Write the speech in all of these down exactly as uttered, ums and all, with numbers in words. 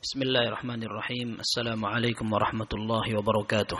Bismillahirrahmanirrahim. Assalamualaikum warahmatullahi wabarakatuh.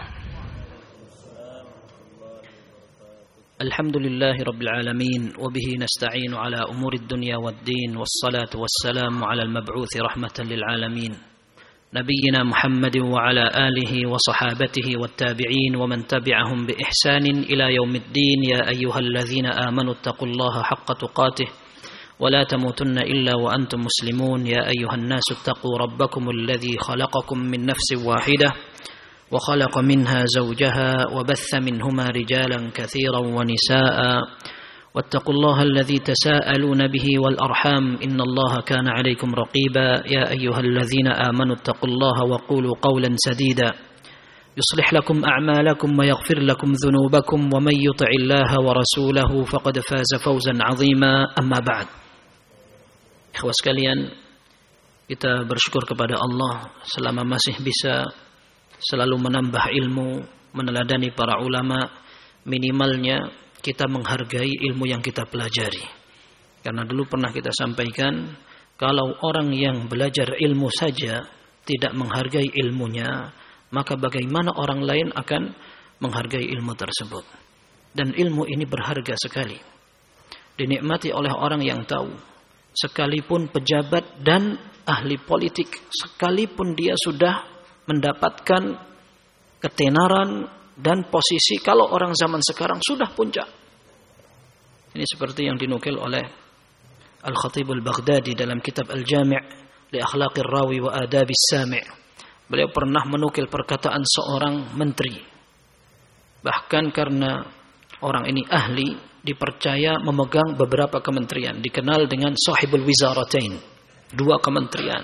Alhamdulillahi rabbil alamin, wa bihi nasta'inu ala umurid dunya waddin, wassalatu wassalamu ala al-mab'uthi rahmatan lil alamin, nabiyyina Muhammadin wa ala alihi wa sahabatihi wattabi'in wa man tabi'ahum bi ihsanin ila yaumiddin. Ya ayyuhalladzina amanu taqullaha haqqa tuqatih ولا تموتن إلا وأنتم مسلمون. يا أيها الناس اتقوا ربكم الذي خلقكم من نفس واحدة وخلق منها زوجها وبث منهما رجالا كثيرا ونساء واتقوا الله الذي تساءلون به والأرحام إن الله كان عليكم رقيبا. يا أيها الذين آمنوا اتقوا الله وقولوا قولا سديدا يصلح لكم أعمالكم ويغفر لكم ذنوبكم ومن يطع الله ورسوله فقد فاز فوزا عظيما. أما بعد. Ikhwas sekalian, kita bersyukur kepada Allah selama masih bisa selalu menambah ilmu, meneladani para ulama. Minimalnya kita menghargai ilmu yang kita pelajari. Karena dulu pernah kita sampaikan, kalau orang yang belajar ilmu saja tidak menghargai ilmunya, maka bagaimana orang lain akan menghargai ilmu tersebut. Dan ilmu ini berharga sekali, dinikmati oleh orang yang tahu. Sekalipun pejabat dan ahli politik, sekalipun dia sudah mendapatkan ketenaran dan posisi, kalau orang zaman sekarang sudah puncak. Ini seperti yang dinukil oleh Al-Khatib Al-Baghdadi dalam kitab Al-Jami' li Akhlaqir Rawi wa Adabis Sami'. Beliau pernah menukil perkataan seorang menteri. Bahkan karena orang ini ahli, dipercaya memegang beberapa kementerian, dikenal dengan Sahibul Wizaratain, dua kementerian.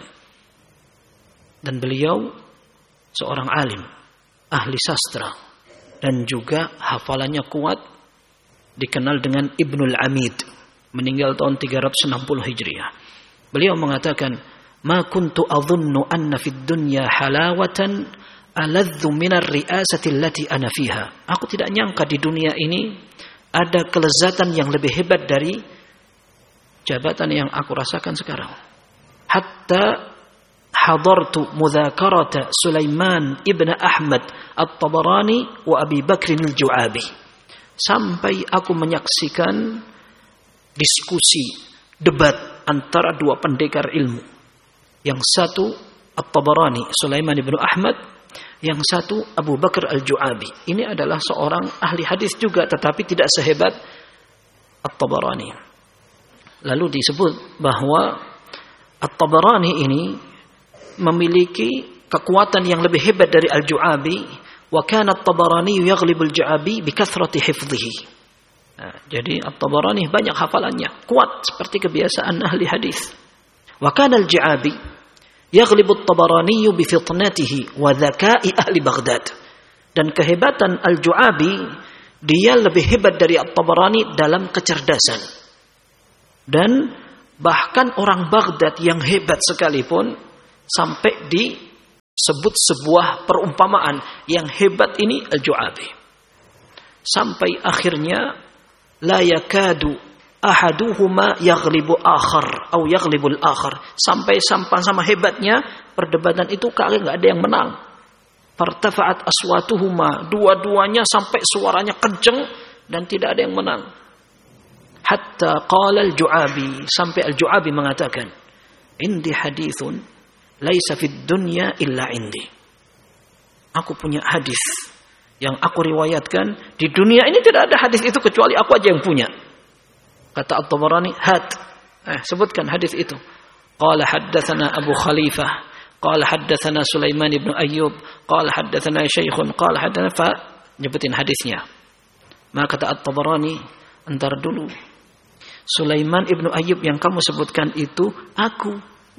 Dan beliau seorang alim, ahli sastra, dan juga hafalannya kuat, dikenal dengan Ibnul Amid, meninggal tahun tiga ratus enam puluh Hijriah. Beliau mengatakan, "Ma kuntu adhunnu anna fid dunya halawatan aladzu minar ri'asati allati ana fiha." Aku tidak nyangka di dunia ini ada kelezatan yang lebih hebat dari jabatan yang aku rasakan sekarang. Hatta hadartu mudzakarata Sulaiman ibn Ahmad At-Tabarani wa Abi Bakr Al-Ju'abi. Sampai aku menyaksikan diskusi, debat antara dua pendekar ilmu. Yang satu At-Tabarani, Sulaiman ibn Ahmad, yang satu Abu Bakr Al-Ju'abi. Ini adalah seorang ahli hadis juga, tetapi tidak sehebat At-Tabarani. Lalu disebut bahwa At-Tabarani ini memiliki kekuatan yang lebih hebat dari Al-Ju'abi. Wa kana At-Tabarani yaghlibul Ju'abi bi kathrati hifdhihi. Nah, jadi At-Tabarani banyak hafalannya, kuat seperti kebiasaan ahli hadis. Wa kana Al-Ju'abi yaghlibu At-Tabarani bi fitnatihi wa dzaka'i ahli Baghdad. Dan kehebatan Al-Ju'abi, dia lebih hebat dari At-Tabarani dalam kecerdasan. Dan bahkan orang Baghdad yang hebat sekalipun sampai disebut sebuah perumpamaan, yang hebat ini Al-Ju'abi. Sampai akhirnya la yakadu ahaduhuma yaghlibu akhar atau yaghlibul akhar, sampai sama-sama hebatnya perdebatan itu kali enggak ada yang menang. Fartafa'at aswatuhuma, dua-duanya sampai suaranya kenceng dan tidak ada yang menang. Hatta qala Al-Ju'abi, sampai Al-Ju'abi mengatakan, "Indi hadithun laisa fid dunya illa indi." Aku punya hadis yang aku riwayatkan, di dunia ini tidak ada hadis itu kecuali aku aja yang punya. Kata At-Tabarani, "Hat." Eh, sebutkan hadis itu. Qala haddatsana Abu Khalifah, qala haddatsana Sulaiman ibn Ayyub, qala haddatsana Syekhun, qala haddatsana fa, nyebutin hadisnya. Maka kata At-Tabarani, "Entar dulu. Sulaiman ibn Ayyub yang kamu sebutkan itu aku.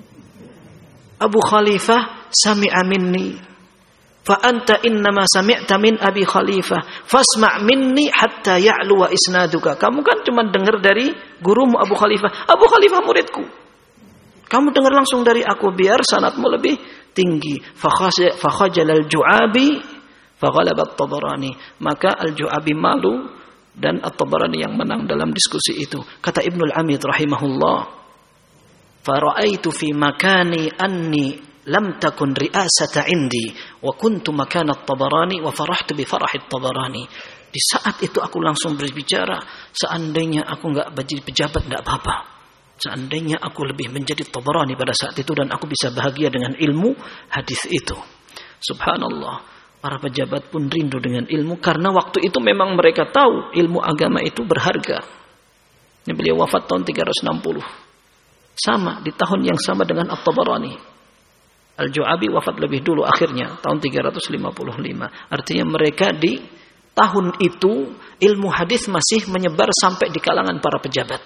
Abu Khalifah sami'a minni. Fa anta innama sami'ta min Abi Khalifah fasma' minni hatta ya'lu wa isnaduka." Kamu kan cuma dengar dari gurumu Abu Khalifah. Abu Khalifah muridku. Kamu dengar langsung dari aku biar sanadmu lebih tinggi. Fa khajal Al-Ju'abi fa ghalaba At-Tabarani. Maka Al-Ju'abi malu dan At-Tabarani yang menang dalam diskusi itu. Kata Ibnul Amid rahimahullah, "Fa ra'aitu fi makani anni lam takun ri'asata indi wa kuntu makana at-Tabarani wa farahtu bi farahi at-Tabarani. Di saat itu aku langsung berbicara, seandainya aku enggak jadi pejabat enggak apa-apa. Seandainya aku lebih menjadi Tabarani pada saat itu dan aku bisa bahagia dengan ilmu hadis itu. Subhanallah, para pejabat pun rindu dengan ilmu karena waktu itu memang mereka tahu ilmu agama itu berharga. Ini beliau wafat tahun tiga ratus enam puluh. Sama di tahun yang sama dengan At-Tabarani. Al-Ju'abi wafat lebih dulu akhirnya tahun tiga ratus lima puluh lima. Artinya mereka di tahun itu ilmu hadis masih menyebar sampai di kalangan para pejabat.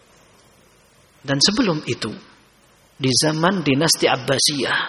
Dan sebelum itu di zaman dinasti Abbasiyah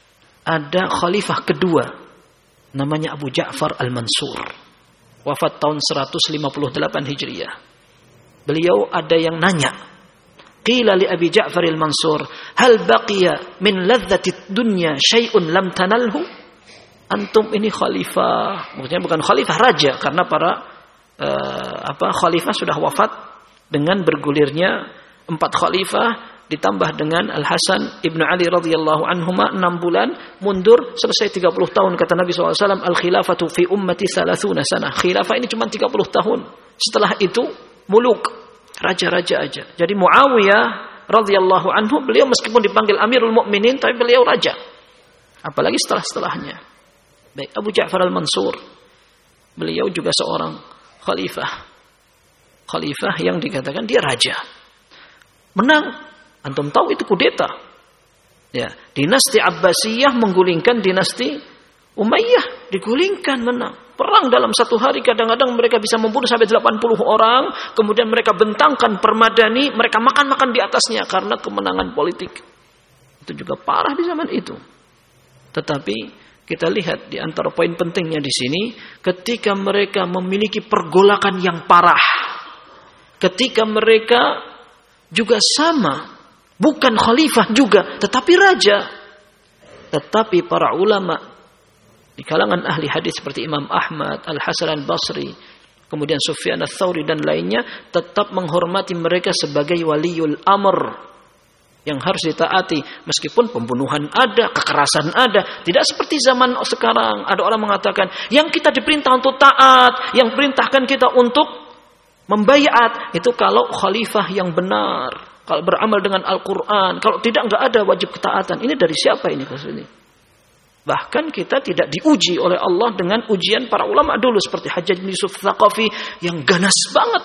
ada khalifah kedua namanya Abu Ja'far Al-Mansur. Wafat tahun seratus lima puluh delapan Hijriah. Beliau ada yang nanya, qila li Abi Ja'far Al-Mansur, hal baqiya min ladzati dunya syai'un lam tanalhu? Antum ini khalifah, maksudnya bukan khalifah, raja, karena para uh, apa khalifah sudah wafat dengan bergulirnya empat khalifah ditambah dengan Al-Hasan Ibnu Ali radhiyallahu anhuma enam bulan mundur selesai tiga puluh tahun. Kata Nabi shallallahu alaihi wasallam, al-khilafatu fi ummati thalathuna sanah. Khilafah ini cuma tiga puluh tahun. Setelah itu muluk, raja-raja aja. Jadi Muawiyah radhiyallahu anhu, beliau meskipun dipanggil Amirul Mukminin tapi beliau raja. Apalagi setelah-setelahnya. Baik, Abu Ja'far Al-Mansur, beliau juga seorang khalifah. Khalifah yang dikatakan dia raja. Menang. Antum tahu itu kudeta. Ya, dinasti Abbasiyah menggulingkan dinasti Umayyah, digulingkan, menang. Perang dalam satu hari, kadang-kadang mereka bisa membunuh sampai delapan puluh orang, kemudian mereka bentangkan permadani, mereka makan-makan di atasnya karena kemenangan politik. Itu juga parah di zaman itu. Tetapi kita lihat di antara poin pentingnya di sini, ketika mereka memiliki pergolakan yang parah, ketika mereka juga sama, bukan khalifah juga, tetapi raja. Tetapi para ulama di kalangan ahli hadis seperti Imam Ahmad, Al-Hasan Al-Basri, kemudian Sufyan Ats-Tsauri dan lainnya tetap menghormati mereka sebagai waliul amr yang harus ditaati, meskipun pembunuhan ada, kekerasan ada. Tidak seperti zaman sekarang. Ada orang mengatakan, yang kita diperintah untuk taat, yang perintahkan kita untuk membaiat, itu kalau khalifah yang benar, kalau beramal dengan Al-Quran, kalau tidak, enggak ada wajib ketaatan. Ini dari siapa ini maksudnya? Bahkan kita tidak diuji oleh Allah dengan ujian para ulama dulu, seperti Hajjaj bin Yusuf Tsaqafi yang ganas banget.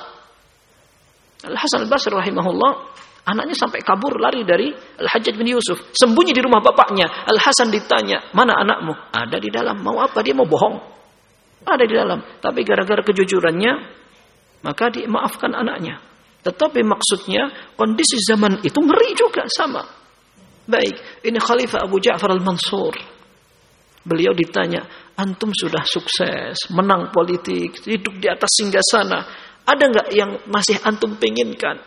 Al-Hasan Al-Basri rahimahullah, anaknya sampai kabur lari dari Al-Hajjaj bin Yusuf. Sembunyi di rumah bapaknya. Al-Hasan ditanya, mana anakmu? Ada di dalam. Mau apa? Dia mau bohong. Ada di dalam. Tapi gara-gara kejujurannya, maka dimaafkan anaknya. Tetapi maksudnya, kondisi zaman itu ngeri juga sama. Baik, ini Khalifah Abu Ja'far Al-Mansur. Beliau ditanya, antum sudah sukses, menang politik, hidup di atas singgasana. Ada enggak yang masih antum penginkan?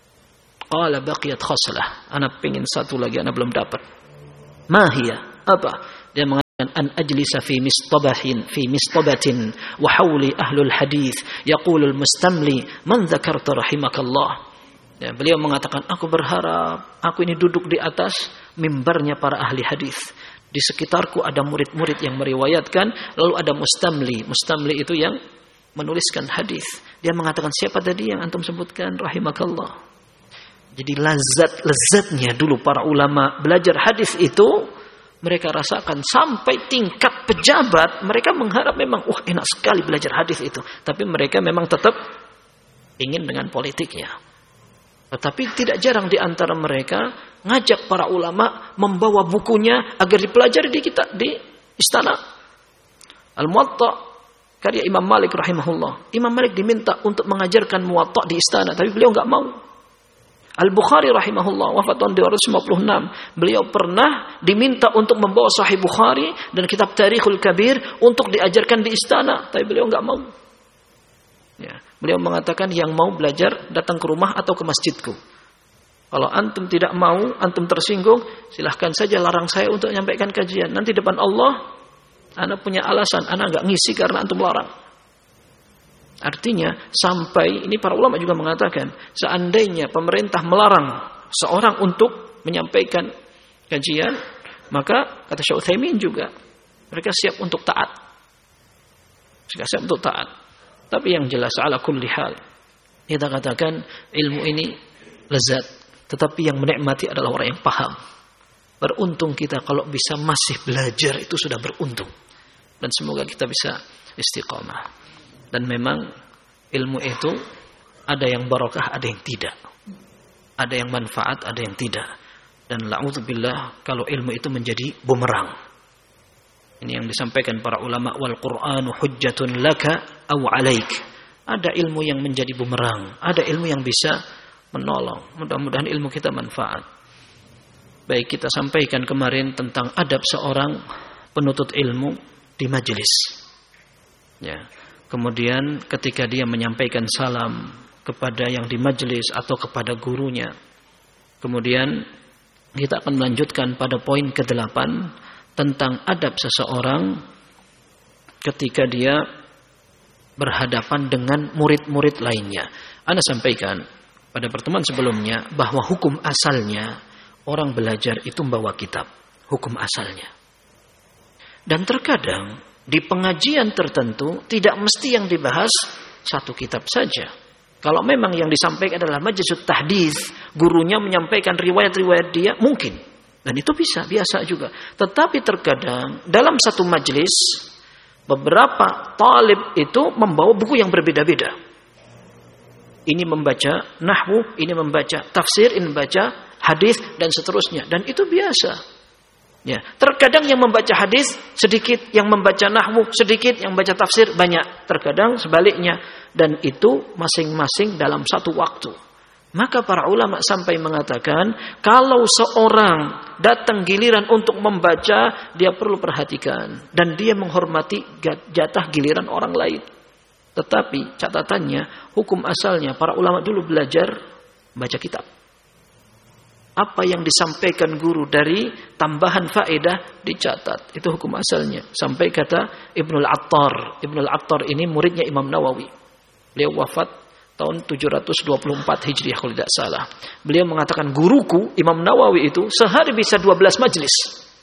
Qala baqiyat khaslah. Ana pengin satu lagi, ana belum dapat. Mahia? Apa? Dia mengatakan an ajlisa fi mistabahin fi mistabatin wa hawli ahlul hadis yaqulul mustamli man dzakarta rahimakallah. Ya, beliau mengatakan, aku berharap aku ini duduk di atas mimbarnya para ahli hadis. Di sekitarku ada murid-murid yang meriwayatkan, lalu ada mustamli. Mustamli itu yang menuliskan hadis. Dia mengatakan, siapa tadi yang antum sebutkan? Rahimakallah. Jadi lazat-lazatnya dulu para ulama belajar hadis itu mereka rasakan sampai tingkat pejabat. Mereka mengharap memang, wah enak sekali belajar hadis itu. Tapi mereka memang tetap ingin dengan politiknya. Tetapi tidak jarang di antara mereka ngajak para ulama membawa bukunya agar dipelajari di kita di istana. Al-Muwatta karya Imam Malik rahimahullah. Imam Malik diminta untuk mengajarkan Muwatta di istana, tapi beliau enggak mau. Al-Bukhari rahimahullah wafat tahun dua ratus lima puluh enam. Beliau pernah diminta untuk membawa Sahih Bukhari dan kitab Tarikhul Kabir untuk diajarkan di istana, tapi beliau enggak mau. Ya, beliau mengatakan yang mau belajar datang ke rumah atau ke masjidku. Kalau antum tidak mau, antum tersinggung, silahkan saja larang saya untuk menyampaikan kajian. Nanti depan Allah, ana punya alasan, ana enggak ngisi karena antum larang. Artinya sampai ini para ulama juga mengatakan, seandainya pemerintah melarang seorang untuk menyampaikan kajian, Maka kata Syekh Utsaimin juga, mereka siap untuk taat. Mereka siap untuk taat. Tapi yang jelas ala kulli hal, kita katakan ilmu ini lezat, tetapi yang menikmati adalah orang yang paham. Beruntung kita kalau bisa masih belajar, itu sudah beruntung. Dan semoga kita bisa istiqamah. Dan memang ilmu itu ada yang barakah, ada yang tidak. Ada yang manfaat, ada yang tidak. Dan la'udzubillah kalau ilmu itu menjadi bumerang. Ini yang disampaikan para ulama, wal Qur'anu hujjatun laka aw 'alaik. Ada ilmu yang menjadi bumerang, ada ilmu yang bisa menolong. Mudah-mudahan ilmu kita manfaat. Baik, kita sampaikan kemarin tentang adab seorang penuntut ilmu di majelis. Ya. Kemudian ketika dia menyampaikan salam kepada yang di majelis atau kepada gurunya. Kemudian kita akan melanjutkan pada poin kedelapan tentang adab seseorang ketika dia berhadapan dengan murid-murid lainnya. Ana sampaikan pada pertemuan sebelumnya bahwa hukum asalnya orang belajar itu membawa kitab. Hukum asalnya. Dan terkadang di pengajian tertentu tidak mesti yang dibahas satu kitab saja. Kalau memang yang disampaikan adalah majlis tahdits, gurunya menyampaikan riwayat-riwayat dia, mungkin. Dan itu bisa, biasa juga. Tetapi terkadang dalam satu majlis, beberapa talib itu membawa buku yang berbeda-beda. Ini membaca nahwu, ini membaca tafsir, ini membaca hadis, dan seterusnya. Dan itu biasa. Ya, terkadang yang membaca hadis sedikit, yang membaca nahwu sedikit, yang membaca tafsir banyak. Terkadang sebaliknya. Dan itu masing-masing dalam satu waktu. Maka para ulama sampai mengatakan, kalau seorang datang giliran untuk membaca, dia perlu perhatikan. Dan dia menghormati jatah giliran orang lain. Tetapi catatannya, hukum asalnya para ulama dulu belajar baca kitab. Apa yang disampaikan guru dari tambahan faedah dicatat. Itu hukum asalnya. Sampai kata Ibnul Attar. Ibnul Attar ini muridnya Imam Nawawi. Beliau wafat tahun tujuh ratus dua puluh empat Hijriah kalau tidak salah. Beliau mengatakan, guruku Imam Nawawi itu sehari bisa dua belas majelis.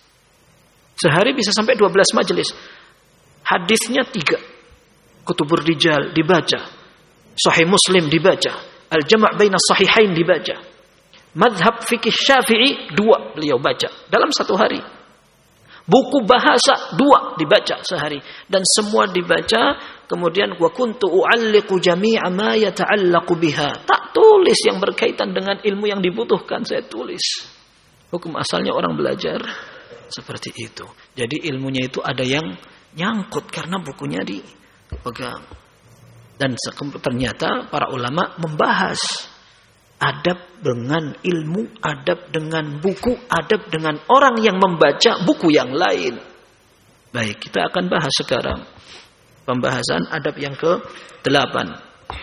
Sehari bisa sampai dua belas majelis. Hadisnya tiga. Kutubur Rijal dibaca. Sahih Muslim dibaca. Al-Jama' baina Sahihain dibaca. Madhab fikih Syafi'i dua beliau baca dalam satu hari. Buku bahasa dua dibaca sehari. Dan semua dibaca. Kemudian wa kuntu u'alliqu jami'a ma yata'allaqu biha. Tak tulis yang berkaitan dengan ilmu yang dibutuhkan, saya tulis. Hukum asalnya orang belajar seperti itu. Jadi ilmunya itu ada yang nyangkut karena bukunya dipegang. Dan ternyata para ulama membahas adab dengan ilmu, adab dengan buku, adab dengan orang yang membaca buku yang lain. Baik, kita akan bahas sekarang pembahasan adab yang ke delapan.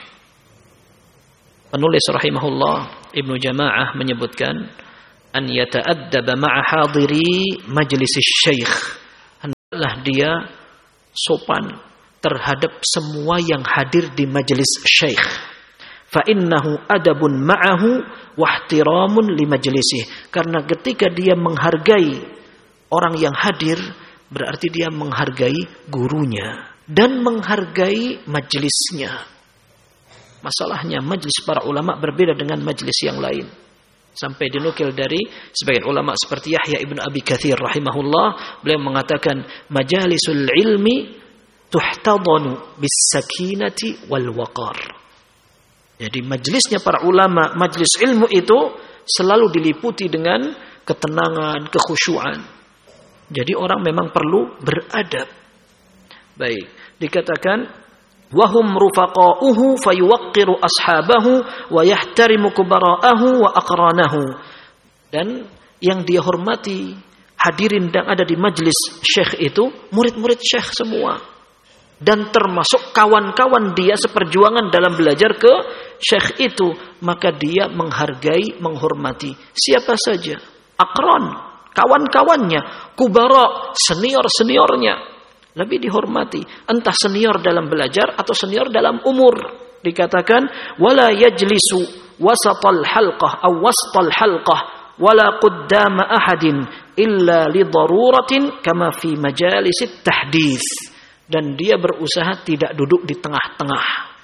Penulis rahimahullah Ibnu Jama'ah menyebutkan, an yata'addaba ma'a hadiri majlisis syekh. Hendaklah dia sopan terhadap semua yang hadir di majelis syekh. Fa innahu adabun ma'ahu wa ihtiramun li majlisih. Karena ketika dia menghargai orang yang hadir, berarti dia menghargai gurunya dan menghargai majelisnya. Masalahnya majelis para ulama berbeda dengan majelis yang lain. Sampai dinukil dari sebagian ulama seperti Yahya ibn Abi Katsir rahimahullah, beliau mengatakan majalisul ilmi tuhtadanu bis sakinati wal waqar. Jadi majelisnya para ulama, majelis ilmu itu selalu diliputi dengan ketenangan, kekhusyuan. Jadi orang memang perlu beradab. Baik, dikatakan wahum rufaqa'uhu fayuwaqqiru ashabahu wa yahtarimu kubara'ahu wa aqranahu. Dan yang dia hormati hadirin yang ada di majelis syekh itu murid-murid syekh semua. Dan termasuk kawan-kawan dia seperjuangan dalam belajar ke syekh itu, maka dia menghargai, menghormati siapa saja, aqran, kawan-kawannya, kubara, senior-seniornya, lebih dihormati, entah senior dalam belajar atau senior dalam umur. Dikatakan wala yajlisu wasatal halqah aw wastal halqah wala quddama ahadin illa li daruratin kama fi majalisit tahdits. Dan dia berusaha tidak duduk di tengah-tengah.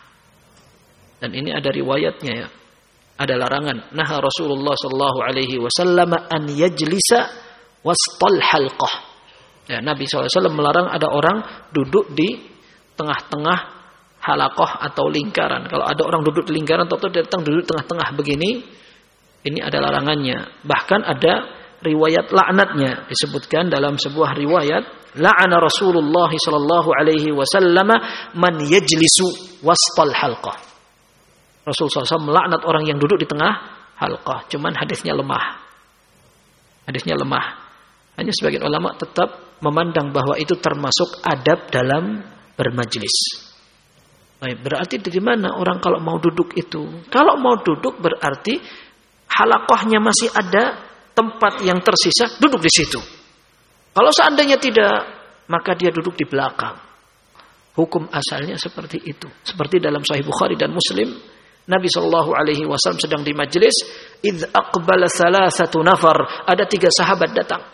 Dan ini ada riwayatnya ya. Ada larangan. Naha Rasulullah sallallahu alaihi wasallam an yajlisa wastal halqah. Ya, Nabi sallallahu alaihi wasallam melarang ada orang duduk di tengah-tengah halaqah atau lingkaran. Kalau ada orang duduk di lingkaran atau datang duduk tengah-tengah begini, ini ada larangannya. Bahkan ada riwayat laknatnya disebutkan dalam sebuah riwayat, la'ana Rasulullah sallallahu alaihi wasallam man yajlisu wastal halqah. Rasul sallallahu alaihi wasallam melaknat orang yang duduk di tengah halqah. Cuman hadisnya lemah. Hadisnya lemah. Hanya sebagian ulama tetap memandang bahwa itu termasuk adab dalam bermajlis. Baik, berarti di mana orang kalau mau duduk itu? Kalau mau duduk berarti halaqahnya masih ada tempat yang tersisa, duduk di situ. Kalau seandainya tidak, maka dia duduk di belakang. Hukum asalnya seperti itu. Seperti dalam Sahih Bukhari dan Muslim, Nabi shallallahu alaihi wasallam sedang di majlis, idz aqbala salasatu nafar, ada tiga sahabat datang.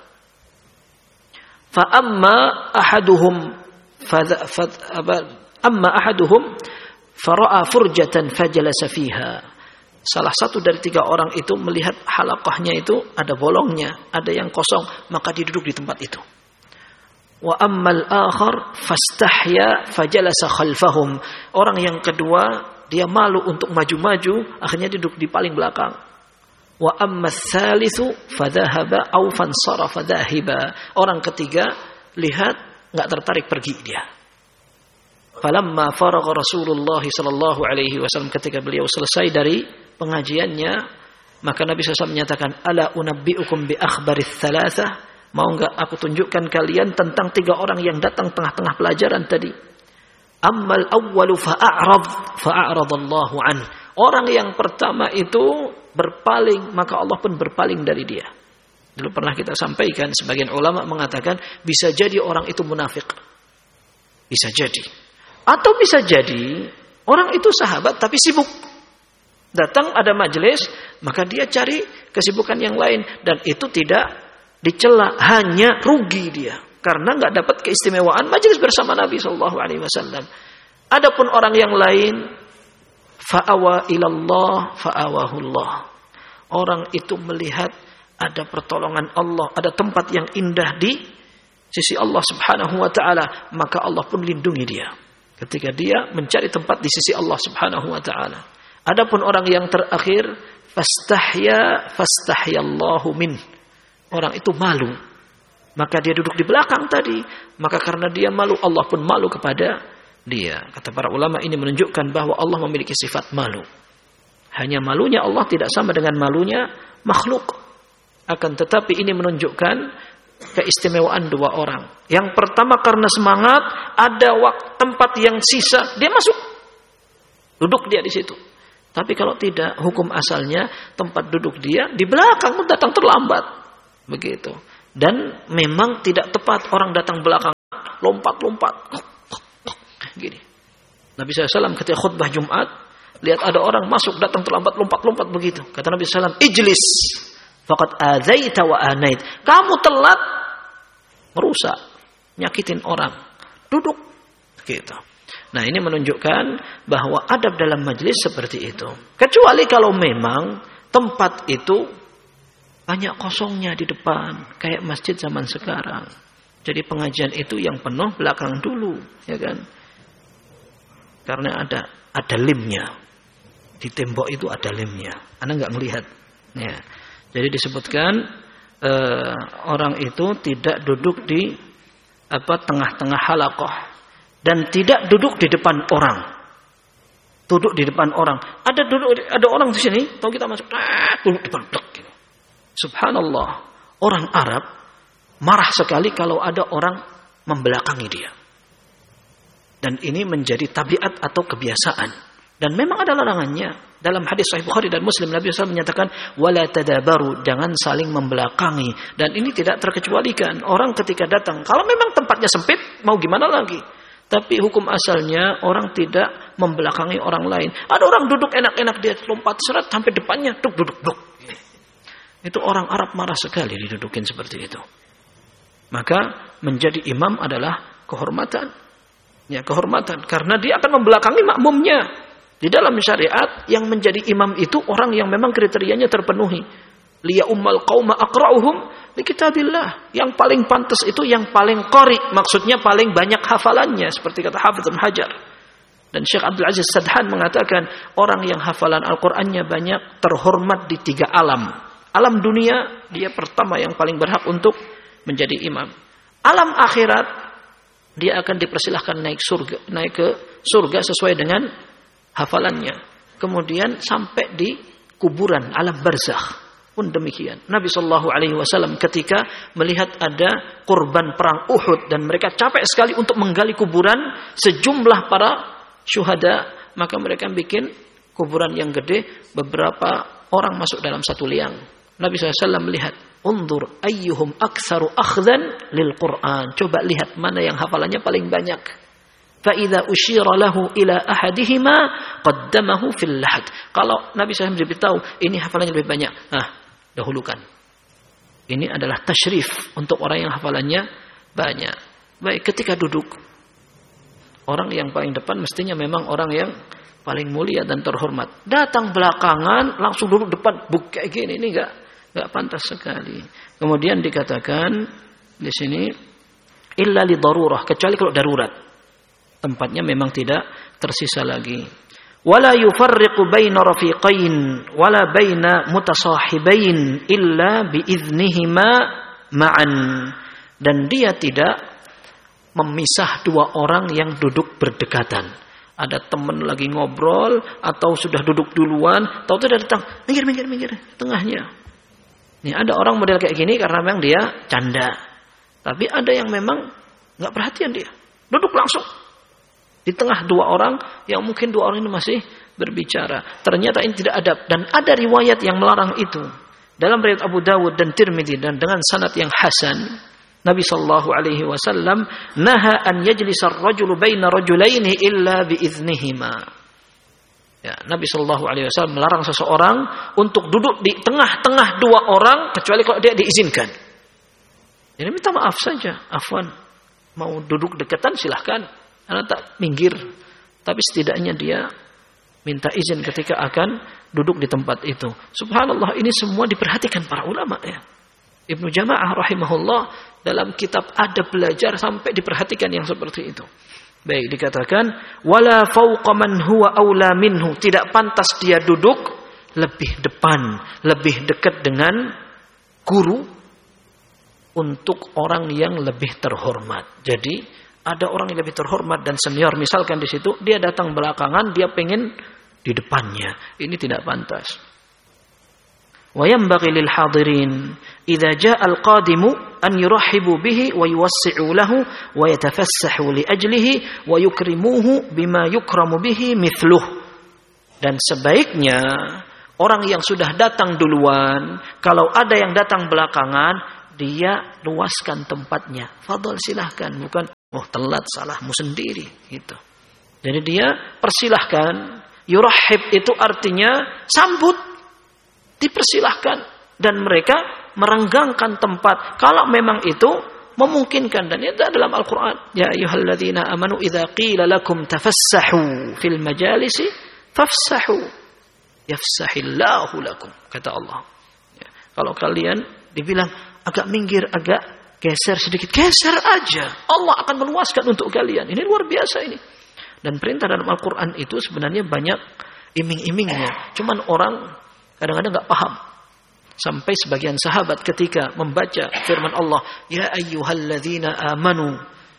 Fa amma ahaduhum fa amma ahaduhum fara'a furjatan fajalasa fiha. Salah satu dari tiga orang itu melihat halaqahnya itu ada bolongnya, ada yang kosong, maka dia duduk di tempat itu. Wa ammal akhar fastahya fajalasa khalfahum. Orang yang kedua, dia malu untuk maju-maju, akhirnya duduk di paling belakang. Wa ammas tsalitsu fadhahaba aw fansarafa dhahiba. Orang ketiga lihat enggak tertarik pergi dia. Falamma faragha Rasulullah sallallahu alaihi wasallam, ketika beliau selesai dari pengajiannya, maka Nabi shallallahu alaihi wasallam menyatakan, ala unabbiukum bi akhbarits tsalatsah, mau enggak aku tunjukkan kalian tentang tiga orang yang datang tengah-tengah pelajaran tadi. Ammal awwalu fa'arad fa'aradallahu an. Orang yang pertama itu berpaling, maka Allah pun berpaling dari dia. Dulu pernah kita sampaikan, sebagian ulama mengatakan bisa jadi orang itu munafik. Bisa jadi. Atau bisa jadi orang itu sahabat tapi sibuk. Datang ada majelis, maka dia cari kesibukan yang lain, dan itu tidak dicela, hanya rugi dia karena nggak dapat keistimewaan majelis bersama Nabi Shallallahu Alaihi Wasallam. Adapun orang yang lain, fa'awa ilallah fa'awahullah. Orang itu melihat ada pertolongan Allah, ada tempat yang indah di sisi Allah Subhanahu Wa Taala, maka Allah pun lindungi dia ketika dia mencari tempat di sisi Allah Subhanahu Wa Taala. Adapun orang yang terakhir, fastahya fastahyallahu min. Orang itu malu, maka dia duduk di belakang tadi, maka karena dia malu, Allah pun malu kepada dia. Kata para ulama, ini menunjukkan bahwa Allah memiliki sifat malu. Hanya malunya Allah tidak sama dengan malunya makhluk. Akan tetapi ini menunjukkan keistimewaan dua orang. Yang pertama karena semangat, ada waktu tempat yang sisa, dia masuk, duduk dia di situ. Tapi kalau tidak, hukum asalnya tempat duduk dia di belakang, datang terlambat, begitu. Dan memang tidak tepat orang datang belakang lompat-lompat, gini. Nabi shallallahu alaihi wasallam ketika khutbah Jumat, lihat ada orang masuk datang terlambat, lompat-lompat begitu. Kata Nabi shallallahu alaihi wasallam, ijlis faqad adzaita wa anait. Kamu telat, merusak, nyakitin orang. Duduk, gitu. Nah, ini menunjukkan bahwa adab dalam majelis seperti itu. Kecuali kalau memang tempat itu banyak kosongnya di depan, kayak masjid zaman sekarang. Jadi pengajian itu yang penuh belakang dulu, ya kan? Karena ada ada limnya. Di tembok itu ada limnya. Anda nggak melihat. Ya. Jadi disebutkan eh, orang itu tidak duduk di apa tengah-tengah halaqah dan tidak duduk di depan orang. Duduk di depan orang. Ada duduk ada orang di sini, tahu kita masuk, ah, duduk di depan blok gitu. Subhanallah. Orang Arab marah sekali kalau ada orang membelakangi dia. Dan ini menjadi tabiat atau kebiasaan. Dan memang ada larangannya. Dalam hadis Sahih Bukhari dan Muslim, Nabi shallallahu alaihi wasallam menyatakan, wala tadabaru, jangan saling membelakangi. Dan ini tidak terkecualikan. Orang ketika datang, kalau memang tempatnya sempit, mau gimana lagi? Tapi hukum asalnya orang tidak membelakangi orang lain. Ada orang duduk enak-enak, dia lompat seret sampai depannya, duduk, duduk, duduk. Itu orang Arab marah sekali didudukin seperti itu. Maka menjadi imam adalah kehormatan. Ya, kehormatan. Karena dia akan membelakangi makmumnya. Di dalam syariat, yang menjadi imam itu orang yang memang kriterianya terpenuhi. Liya ummal qauma aqra'uhum li kitabillah. Yang paling pantas itu yang paling qari. Maksudnya paling banyak hafalannya. Seperti kata Hafidz Ibnu Hajar. Dan Syekh Abdul Aziz Sadhan mengatakan, orang yang hafalan Al-Qur'annya banyak terhormat di tiga alam. Alam dunia, dia pertama yang paling berhak untuk menjadi imam. Alam akhirat, dia akan dipersilahkan naik surga, naik ke surga sesuai dengan hafalannya. Kemudian sampai di kuburan, alam barzakh pun demikian. Nabi Shallallahu Alaihi Wasallam ketika melihat ada korban perang Uhud dan mereka capek sekali untuk menggali kuburan sejumlah para syuhada, maka mereka bikin kuburan yang gede, beberapa orang masuk dalam satu liang. Nabi shallallahu alaihi wasallam melihat, undur ayyuhum aktsaru akhdhan lil Qur'an. Coba lihat mana yang hafalannya paling banyak. Fa idza usyira lahu ila ahadihima qaddamahu fil lahad. Kalau Nabi shallallahu alaihi wasallam diberitahu ini hafalannya lebih banyak, nah, dahulukan. Ini adalah tasyrif untuk orang yang hafalannya banyak. Baik, ketika duduk, orang yang paling depan mestinya memang orang yang paling mulia dan terhormat. Datang belakangan langsung duduk depan, buk kayak gini, ini enggak enggak pantas sekali. Kemudian dikatakan di sini illa li darurah, kecuali kalau darurat. Tempatnya memang tidak tersisa lagi. Wala yufarriqu baina rafiqain wala baina mutasahibain illa bi idznihima ma'an. Dan dia tidak memisah dua orang yang duduk berdekatan. Ada teman lagi ngobrol atau sudah duduk duluan, tahu tidak datang, minggir minggir minggir, tengahnya. Nih ada orang model kayak gini karena memang dia canda. Tapi ada yang memang nggak perhatian dia, duduk langsung di tengah dua orang yang mungkin dua orang ini masih berbicara. Ternyata ini tidak adab dan ada riwayat yang melarang itu. Dalam riwayat Abu Dawud dan Tirmidzi dan dengan sanad yang hasan, Nabi sallallahu alaihi wasallam naha an yajlisa ar-rajulu baina rajulaini illa bi idznihima. Ya, Nabi sallallahu alaihi wasallam melarang seseorang untuk duduk di tengah-tengah dua orang kecuali kalau dia diizinkan. Jadi minta maaf saja, afwan. Mau duduk dekatan silahkan, Anda tak minggir. Tapi setidaknya dia minta izin ketika akan duduk di tempat itu. Subhanallah, ini semua diperhatikan para ulama ya. Ibnu Jama'ah rahimahullah dalam kitab Adab Belajar sampai diperhatikan yang seperti itu. Baik, dikatakan wala fauqa man huwa aula minhu, tidak pantas dia duduk lebih depan, lebih dekat dengan guru untuk orang yang lebih terhormat. Jadi ada orang yang lebih terhormat dan senior misalkan di situ, dia datang belakangan, dia pengen di depannya. Ini tidak pantas. Wa yanbaghi lil hadirin idza jaa al qadimu an yurahibu bihi wa yuwassi'u lahu wa yatafassahu li ajlihi wa yukrimuhu bima yukramu bihi mithluh. Dan sebaiknya orang yang sudah datang duluan, kalau ada yang datang belakangan, dia luaskan tempatnya. Fadhal, silahkan, bukan oh telat salahmu sendiri gitu. Jadi dia persilahkan. Yurahib itu artinya sambut, dipersilahkan, dan mereka merenggangkan tempat kalau memang itu memungkinkan. Dan itu dalam Al-Quran, ya ayyuhalladzina amanu idza qila lakum tafassahu fil majalisi fafsahu yafsahillahu lakum, kata Allah ya, kalau kalian dibilang agak minggir, agak geser sedikit, geser aja, Allah akan meluaskan untuk kalian. Ini luar biasa ini. Dan perintah dalam Al-Quran itu sebenarnya banyak iming-imingnya, cuman orang kadang-kadang nggak paham. Sampai sebagian sahabat ketika membaca firman Allah, ya ayyuhalladzina amanu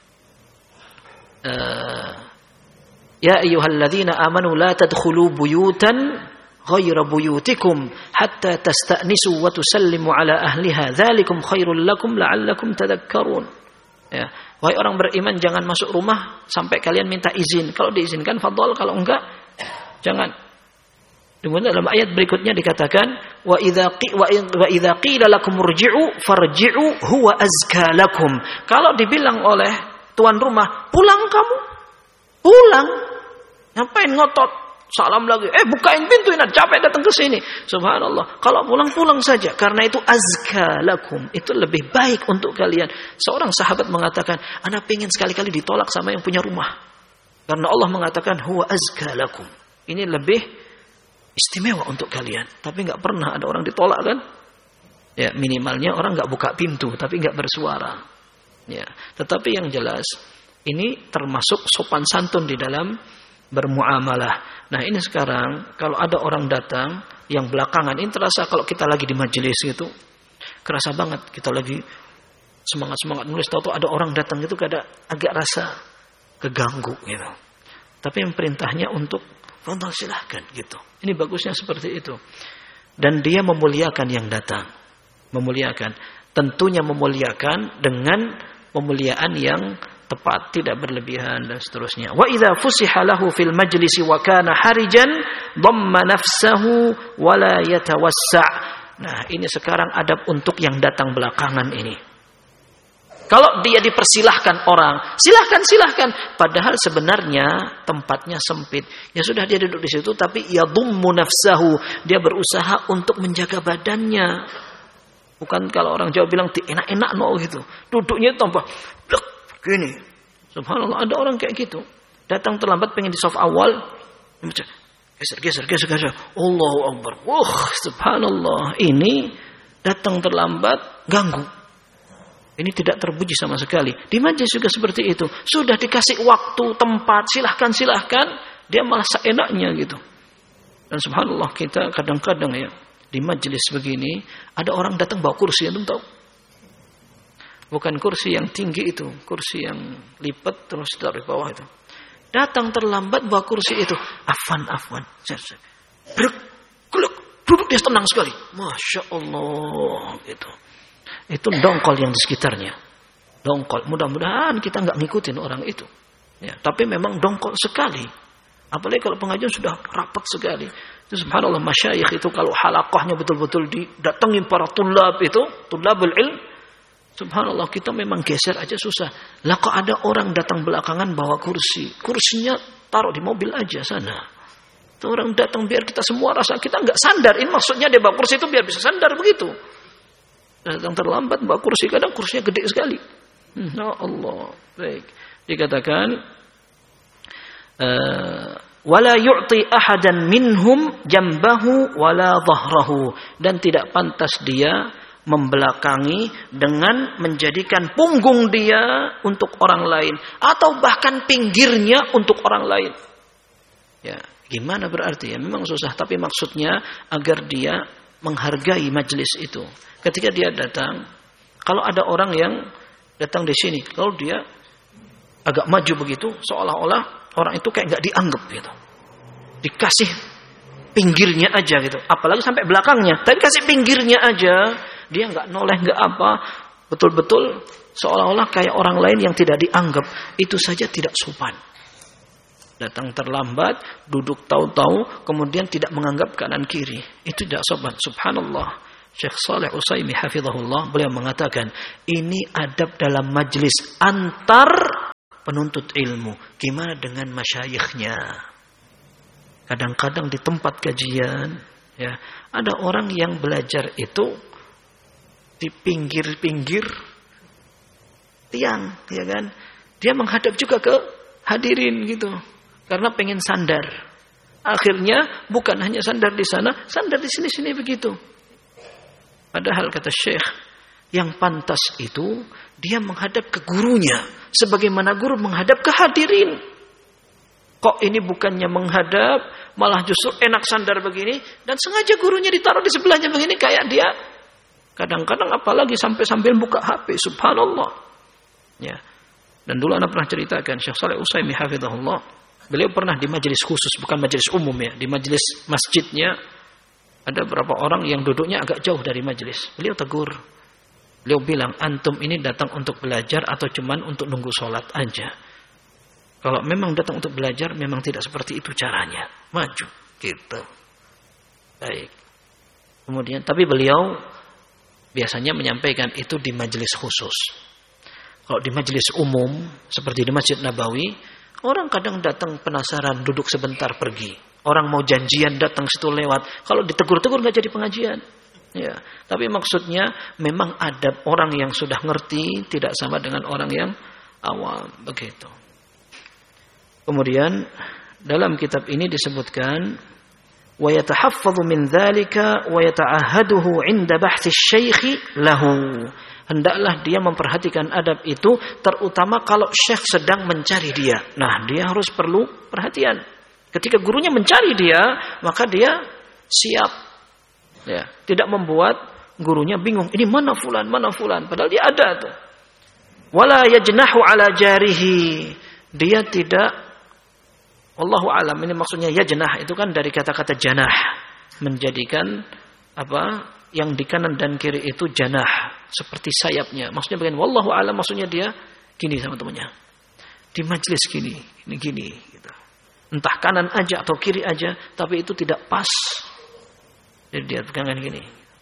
uh, ya ayyuhalladzina amanu la tadkhulu buyutan ghayra buyutikum hatta tasta'nisu wa tusallimu ala ahliha dzalikum khairul lakum la'allakum tadhakkarun. Ya, wahai orang beriman, jangan masuk rumah sampai kalian minta izin. Kalau diizinkan fadhal, kalau enggak jangan. Kemudian dalam ayat berikutnya dikatakan wa idza wa idza qila lakum irji'u farji'u huwa azka lakum. Kalau dibilang oleh tuan rumah, pulang kamu. Pulang. Ngapain ngotot? salam lagi, eh bukain pintu, ini capek datang ke sini. Subhanallah. Kalau pulang-pulang saja, karena itu azka lakum, itu lebih baik untuk kalian. Seorang sahabat mengatakan, ana pengen sekali-kali ditolak sama yang punya rumah. Karena Allah mengatakan, huwa azka lakum. Ini lebih istimewa untuk kalian. Tapi nggak pernah ada orang ditolak kan? Ya minimalnya orang nggak buka pintu, tapi nggak bersuara. Ya, tetapi yang jelas ini termasuk sopan santun di dalam bermuamalah. Nah ini sekarang kalau ada orang datang yang belakangan, ini terasa kalau kita lagi di majelis itu, kerasa banget kita lagi semangat-semangat nulis, tahu-tahu ada orang datang itu kada agak rasa keganggu gitu. Tapi yang perintahnya untuk tonton silahkan gitu. Ini bagusnya seperti itu. Dan dia memuliakan yang datang, memuliakan. Tentunya memuliakan dengan pemuliaan yang tepat, tidak berlebihan dan seterusnya. Wa idza fusiha lahu fil majlisi wa kana harijan dhamma nafsahu wa la yatawassa'. Nah, ini sekarang adab untuk yang datang belakangan ini. Kalau dia dipersilahkan orang, silahkan silahkan, padahal sebenarnya tempatnya sempit. Ya sudah dia duduk di situ, tapi yadhummu nafsahu, dia berusaha untuk menjaga badannya. Bukan kalau orang Jawa bilang enak-enak no gitu. Duduknya tanpa blek gini. Subhanallah, ada orang kayak gitu. Datang terlambat pengen di saf awal, geser geser geser geser. Allahu Akbar. Wah, subhanallah. Ini datang terlambat ganggu. Ini tidak terpuji sama sekali. Di majelis juga seperti itu. Sudah dikasih waktu, tempat, silahkan silahkan, dia malah seenaknya gitu. Dan subhanallah kita kadang-kadang ya di majelis begini, ada orang datang bawa kursi, antum tahu? Bukan kursi yang tinggi itu, kursi yang lipat terus dari bawah itu. Datang terlambat bawa kursi itu, afwan afwan. Brek, kuluk, duduk dia tenang sekali. Masya Allah gitu. Itu dongkol yang di sekitarnya. Dongkol. Mudah-mudahan kita nggak ngikutin orang itu. Ya, tapi memang dongkol sekali. Apalagi kalau pengajian sudah rapat sekali. Itu subhanallah, masyayikh itu kalau halaqahnya betul-betul didatengin para tulab itu, tulabul ilm, subhanallah kita memang geser aja susah. Lah kok ada orang datang belakangan bawa kursi. Kursinya taruh di mobil aja sana. Itu orang datang biar kita semua rasa kita nggak sandar. Ini maksudnya dia bawa kursi itu biar bisa sandar begitu. Datang terlambat bawa kursi, kadang kursinya gede sekali. Ya Allah. Baik. Dikatakan uh, wala yu'ti ahadan minhum jambahu wala dhahrahu, dan tidak pantas dia membelakangi dengan menjadikan punggung dia untuk orang lain atau bahkan pinggirnya untuk orang lain. Ya, gimana berarti ya? Memang susah, tapi maksudnya agar dia menghargai majelis itu. Ketika dia datang, kalau ada orang yang datang di sini, kalau dia agak maju begitu, seolah-olah orang itu kayak nggak dianggap gitu. Dikasih pinggirnya aja gitu, apalagi sampai belakangnya. Tapi kasih pinggirnya aja, dia nggak noleh nggak apa, betul-betul seolah-olah kayak orang lain yang tidak dianggap. Itu saja tidak sopan. Datang terlambat, duduk tahu-tahu, kemudian tidak menganggap kanan kiri. Itu tidak sopan. Subhanallah. Syekh Shalih Utsaimin hafizahullah beliau mengatakan, ini adab dalam majlis antar penuntut ilmu. Gimana dengan masyayikhnya? Kadang-kadang di tempat kajian, ya, ada orang yang belajar itu di pinggir-pinggir tiang, ya kan? Dia menghadap juga ke hadirin gitu, karena pengen sandar. Akhirnya bukan hanya sandar di sana, sandar di sini-sini begitu. Padahal kata Syekh, yang pantas itu dia menghadap ke gurunya, sebagaimana guru menghadap ke hadirin. Kok ini bukannya menghadap, malah justru enak sandar begini, dan sengaja gurunya ditaruh di sebelahnya begini, kayak dia kadang-kadang apalagi sampai sambil buka H P, subhanallah. Ya. Dan dulu anak pernah ceritakan, Syekh Shalih Utsaimin hafizahullah, beliau pernah di majelis khusus, bukan majelis umum ya, di majelis masjidnya. Ada beberapa orang yang duduknya agak jauh dari majelis. Beliau tegur. Beliau bilang, antum ini datang untuk belajar atau cuman untuk nunggu sholat aja? Kalau memang datang untuk belajar, memang tidak seperti itu caranya. Maju. Gitu. Baik. Kemudian, tapi beliau biasanya menyampaikan itu di majelis khusus. Kalau di majelis umum, seperti di Masjid Nabawi, orang kadang datang penasaran, duduk sebentar pergi. Orang mau janjian datang situ lewat. Kalau ditegur-tegur nggak jadi pengajian. Ya, tapi maksudnya memang adab orang yang sudah ngerti tidak sama dengan orang yang awam, begitu. Kemudian dalam kitab ini disebutkan wa yatahaffadhu min dzalika wa yata'ahhaduhu 'inda bahthi asy-syaikh lahu. Hendaklah dia memperhatikan adab itu terutama kalau syekh sedang mencari dia. Nah, dia harus perlu perhatian. Ketika gurunya mencari dia, maka dia siap. Ya, tidak membuat gurunya bingung. Ini mana fulan, mana fulan, padahal dia ada tuh. Wala yajnahu ala jarihi. Dia tidak, wallahu alam, ini maksudnya yajnah itu kan dari kata-kata janah, menjadikan apa yang di kanan dan kiri itu janah, seperti sayapnya. Maksudnya begini, wallahu alam, maksudnya dia gini sama temannya. Di majelis gini, ini gini gitu. Entah kanan aja atau kiri aja, tapi itu tidak pas. Jadi dia pegangan gini.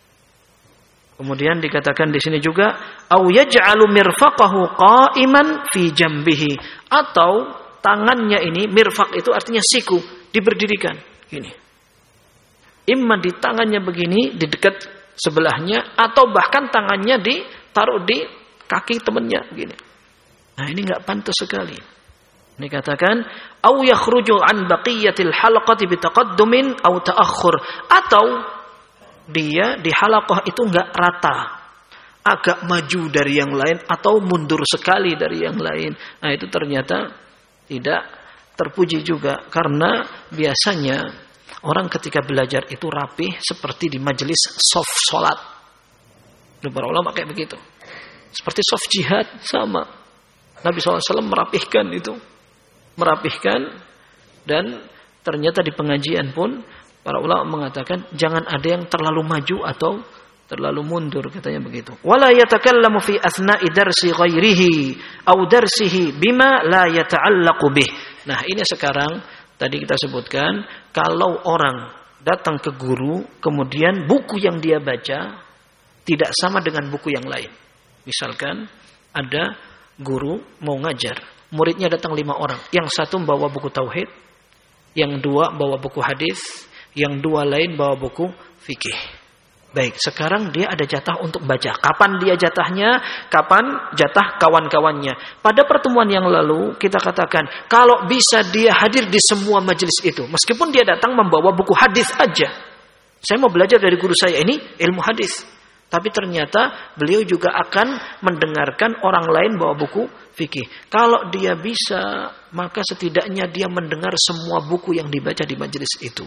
Kemudian dikatakan di sini juga au yaj'alu mirfaqahu qa'iman fi jambihi, atau tangannya ini, mirfaq itu artinya siku, diberdirikan gini. Imma di tangannya begini di dekat sebelahnya, atau bahkan tangannya ditaruh di kaki temannya gini. Nah, ini enggak pantas sekali. Ini katakan au yakhruju an baqiyatil halaqati bitaqaddumin au ta'akhur, atau dia di halaqah itu enggak rata, agak maju dari yang lain atau mundur sekali dari yang lain. Nah, itu ternyata tidak terpuji juga, karena biasanya orang ketika belajar itu rapih seperti di majelis soft salat. Para ulama kayak begitu. Seperti soft jihad sama. Nabi shallallahu alaihi wasallam merapihkan itu. Merapihkan, dan ternyata di pengajian pun para ulama mengatakan jangan ada yang terlalu maju atau terlalu mundur, katanya begitu. Wala yatakallamu fi athna'i darsi ghairihi au darsihi bima la yata'allaqu bih. Nah, ini sekarang tadi kita sebutkan kalau orang datang ke guru kemudian buku yang dia baca tidak sama dengan buku yang lain. Misalkan ada guru mau ngajar, muridnya datang lima orang. Yang satu membawa buku tauhid, yang dua bawa buku hadis, yang dua lain bawa buku fikih. Baik, sekarang dia ada jatah untuk baca. Kapan dia jatahnya? Kapan jatah kawan-kawannya? Pada pertemuan yang lalu kita katakan kalau bisa dia hadir di semua majelis itu, meskipun dia datang membawa buku hadis aja. Saya mau belajar dari guru saya ini ilmu hadis, tapi ternyata beliau juga akan mendengarkan orang lain bawa buku fikih. Kalau dia bisa, maka setidaknya dia mendengar semua buku yang dibaca di majelis itu.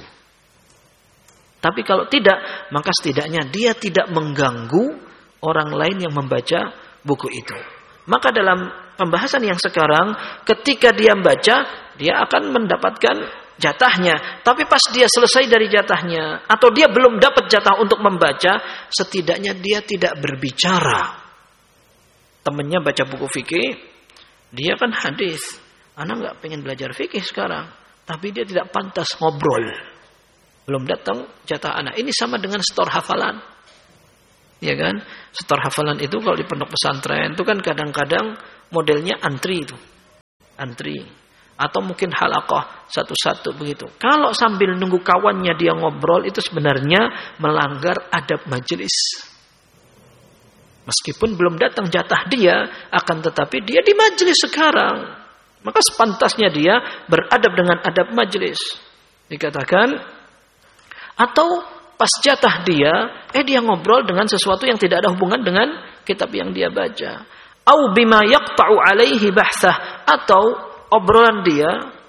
Tapi kalau tidak, maka setidaknya dia tidak mengganggu orang lain yang membaca buku itu. Maka dalam pembahasan yang sekarang, ketika dia membaca, dia akan mendapatkan jatahnya. Tapi pas dia selesai dari jatahnya, atau dia belum dapat jatah untuk membaca, setidaknya dia tidak berbicara. Temannya baca buku fikih, dia kan hadis. Anak nggak pengen belajar fikih sekarang, tapi dia tidak pantas ngobrol. Belum datang jatah anak. Ini sama dengan setor hafalan. Ya kan? Setor hafalan itu kalau di pondok pesantren itu kan kadang-kadang modelnya antri itu. Antri. Atau mungkin halaqah satu-satu begitu. Kalau sambil nunggu kawannya dia ngobrol, itu sebenarnya melanggar adab majelis. Meskipun belum datang jatah dia, akan tetapi dia di majelis sekarang. Maka sepantasnya dia beradab dengan adab majelis. Dikatakan atau pas jatah dia, eh dia ngobrol dengan sesuatu yang tidak ada hubungan dengan kitab yang dia baca. Au bima yaqta'u alaihi bahsah, atau obrolan dia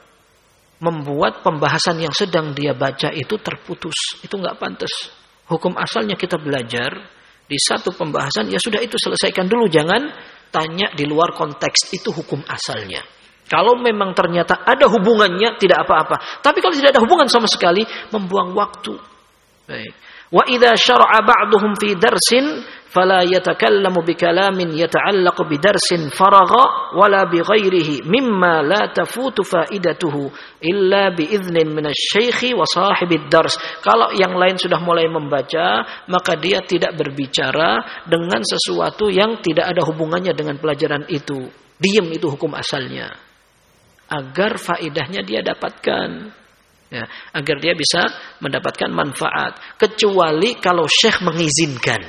membuat pembahasan yang sedang dia baca itu terputus. Itu enggak pantas. Hukum asalnya kita belajar di satu pembahasan, ya sudah itu selesaikan dulu, jangan tanya di luar konteks. Itu hukum asalnya. Kalau memang ternyata ada hubungannya, tidak apa-apa. Tapi kalau tidak ada hubungan sama sekali, membuang waktu. Baik. Wa idza syara'a ba'dhum fi darsin fala yatakallamu bikalamin yata'allaqu bidarsin faragha wala bighairihi mimma la tafutu faidatuhu illa biidznin minasy-syaikhi wa sahibid dars. Kalau yang lain sudah mulai membaca, maka dia tidak berbicara dengan sesuatu yang tidak ada hubungannya dengan pelajaran itu. Diam, itu hukum asalnya. Agar faidahnya dia dapatkan. Ya, agar dia bisa mendapatkan manfaat. Kecuali kalau syekh mengizinkan.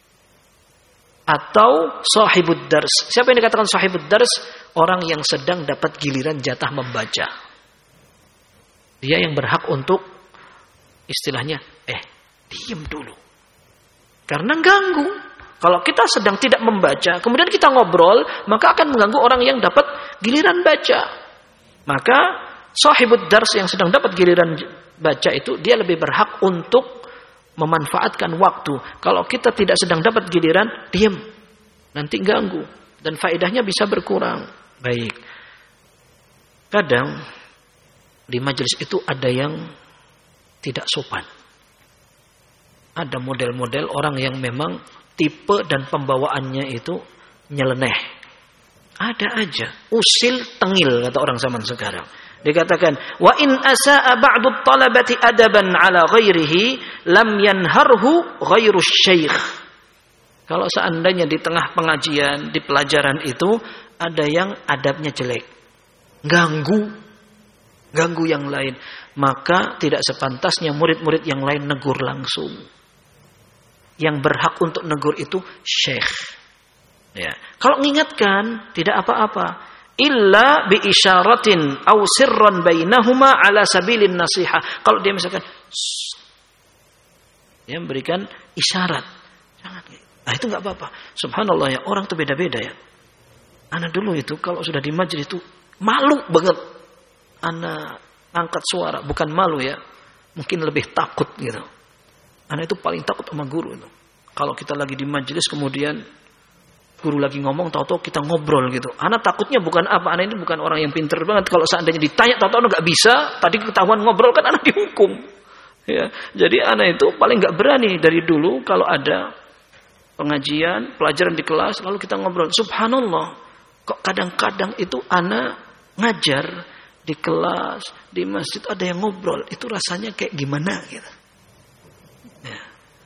Atau sahibud dars. Siapa yang dikatakan sahibud dars? Orang yang sedang dapat giliran jatah membaca. Dia yang berhak untuk istilahnya, eh, diam dulu. Karena ganggu. Kalau kita sedang tidak membaca, kemudian kita ngobrol, maka akan mengganggu orang yang dapat giliran baca. Maka sahibud dars yang sedang dapat giliran baca itu, dia lebih berhak untuk memanfaatkan waktu. Kalau kita tidak sedang dapat giliran, diam. Nanti ganggu. Dan faedahnya bisa berkurang. Baik. Kadang, di majelis itu ada yang tidak sopan. Ada model-model orang yang memang tipe dan pembawaannya itu nyeleneh. Ada aja. Usil tengil, kata orang zaman sekarang. Dikatakan, wa in asa'a ba'du talabati adaban ala ghairihi lam yanharhu ghairu syekh. Kalau seandainya di tengah pengajian, di pelajaran itu ada yang adabnya jelek, ganggu, ganggu yang lain, maka tidak sepantasnya murid-murid yang lain negur langsung. Yang berhak untuk negur itu syekh. Ya. Kalau mengingatkan tidak apa-apa. Illa bi isyaratin aw sirran bainahuma ala sabilin nasiha. Kalau dia misalkan dia memberikan isyarat, jangan. Nah, itu enggak apa-apa. Subhanallah ya, orang itu beda-beda ya. Ana dulu itu kalau sudah di majelis itu malu banget. Ana angkat suara, bukan malu ya. Mungkin lebih takut gitu. Ana itu paling takut sama guru itu. Kalau kita lagi di majelis kemudian guru lagi ngomong, tahu-tahu kita ngobrol gitu. Anak takutnya bukan apa, anak ini bukan orang yang pinter banget. Kalau seandainya ditanya, tahu-tahu anak nggak bisa, tadi ketahuan ngobrol kan anak dihukum. Ya, jadi anak itu paling nggak berani dari dulu kalau ada pengajian, pelajaran di kelas, lalu kita ngobrol. Subhanallah, kok kadang-kadang itu anak ngajar di kelas, di masjid ada yang ngobrol, itu rasanya kayak gimana gitu. Ya.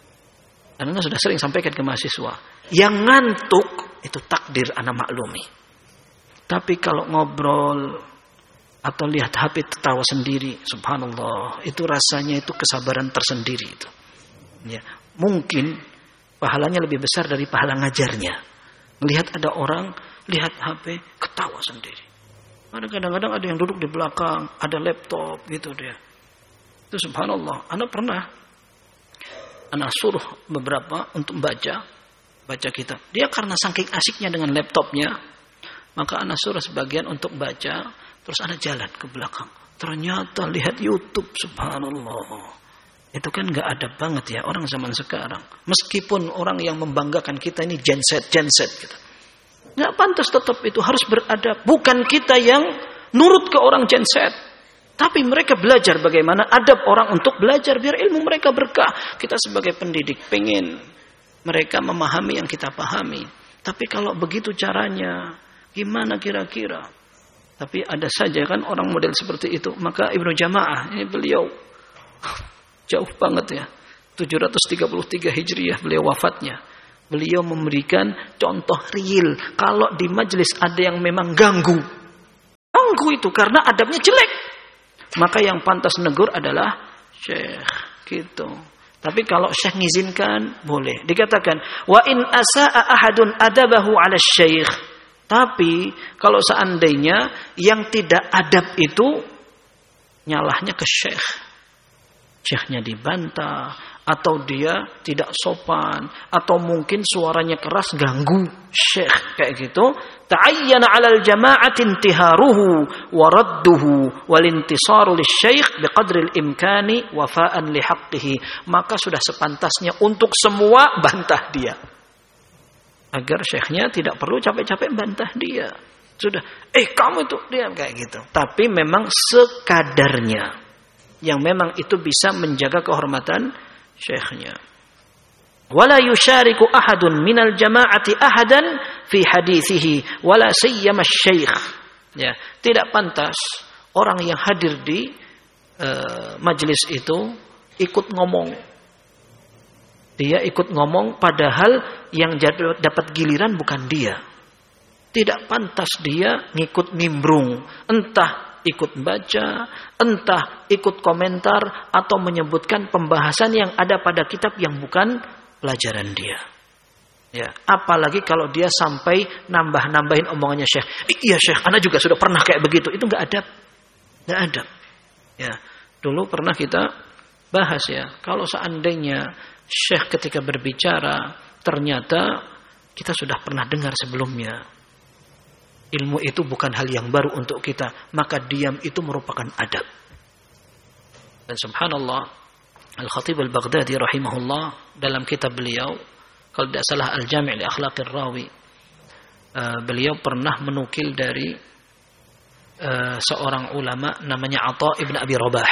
Anak sudah sering sampaikan ke mahasiswa. Yang ngantuk itu takdir anak maklumi. Tapi kalau ngobrol atau lihat H P tertawa sendiri, subhanallah, itu rasanya itu kesabaran tersendiri itu. Ya, mungkin pahalanya lebih besar dari pahala ngajarnya. Melihat ada orang lihat H P ketawa sendiri. Ada kadang-kadang ada yang duduk di belakang, ada laptop gitu dia. Itu subhanallah, anak pernah anak suruh beberapa untuk baca baca kitab. Dia karena saking asiknya dengan laptopnya, maka anak suruh sebagian untuk baca, terus anak jalan ke belakang. Ternyata lihat YouTube, subhanallah. Itu kan gak ada banget ya orang zaman sekarang. Meskipun orang yang membanggakan kita ini genset, genset gitu. Gak pantas tetap itu, harus beradab. Bukan kita yang nurut ke orang genset. Tapi mereka belajar bagaimana adab orang untuk belajar, biar ilmu mereka berkah. Kita sebagai pendidik pengen mereka memahami yang kita pahami. Tapi kalau begitu caranya, gimana kira-kira? Tapi ada saja kan orang model seperti itu. Maka Ibnu Jamaah, ini beliau jauh banget ya. tujuh ratus tiga puluh tiga Hijriah beliau wafatnya. Beliau memberikan contoh real. Kalau di majelis ada yang memang ganggu. Ganggu itu karena adabnya jelek. Maka yang pantas negur adalah syekh. Gitu. Tapi kalau syekh ngizinkan, boleh. Dikatakan, wa in asa'a ahadun adabahu ala syekh. Tapi, kalau seandainya yang tidak adab itu, nyalahnya ke syekh. Syekhnya dibantah, atau dia tidak sopan, atau mungkin suaranya keras ganggu syekh. Kayak gitu. Ta'ayyana 'alal jama'ati intiharuhu wa radduhu wal intisaru lisyekh biqadril imkani wafa'an lihaqqihi. Maka sudah sepantasnya untuk semua bantah dia. Agar syekhnya tidak perlu capek-capek bantah dia. Sudah, eh kamu itu diam kayak gitu. Tapi memang sekadarnya. Yang memang itu bisa menjaga kehormatan syekhnya. Wala yusyariku ahadun minal jama'ati ahadan fi hadithihi wala sayyama syekh. Ya, tidak pantas orang yang hadir di uh, majelis itu ikut ngomong. Dia ikut ngomong padahal yang dapat giliran bukan dia. Tidak pantas dia ngikut nimbrung. Entah ikut baca, entah ikut komentar, atau menyebutkan pembahasan yang ada pada kitab yang bukan pelajaran dia. Ya, apalagi kalau dia sampai nambah-nambahin omongannya Syekh. Iya Syekh, ana juga sudah pernah kayak begitu. Itu enggak adab. Enggak adab. Ya, dulu pernah kita bahas ya, kalau seandainya Syekh ketika berbicara ternyata kita sudah pernah dengar sebelumnya, ilmu itu bukan hal yang baru untuk kita, maka diam itu merupakan adab. Dan subhanallah, Al-Khatib Al-Baghdadi rahimahullah dalam kitab beliau, kalau tidak salah Al-Jami' li Akhlaqir Rawi, uh, beliau pernah menukil dari uh, seorang ulama namanya Atha ibn Abi Rabah.